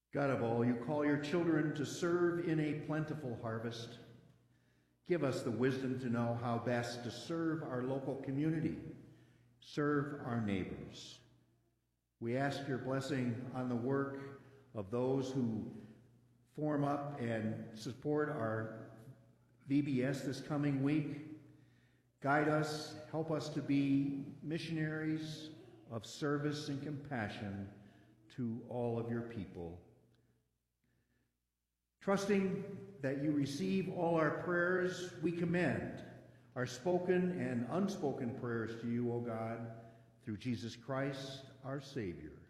God of all, you call your children to serve in a plentiful harvest. Give us the wisdom to know how best to serve our local community, serve our neighbors. We ask your blessing on the work of those who form up and support our VBS this coming week. Guide us, help us to be missionaries of service and compassion to all of your people. Trusting that you receive all our prayers, we commend our spoken and unspoken prayers to you, O God, through Jesus Christ, our Savior.